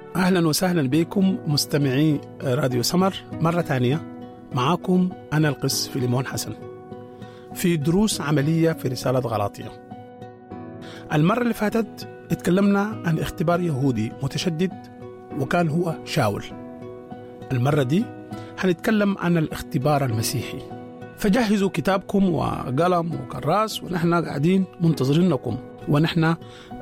أهلا وسهلا بكم مستمعي راديو سمر مرة تانية. معاكم أنا القس فيليمون حسن في دروس عملية في رسالة غلاطية. المرة اللي فاتت اتكلمنا عن اختبار يهودي متشدد وكان هو شاول. المرة دي هنتكلم عن الاختبار المسيحي، فجهزوا كتابكم وقلم وكراس ونحن قاعدين منتظرينكم ونحن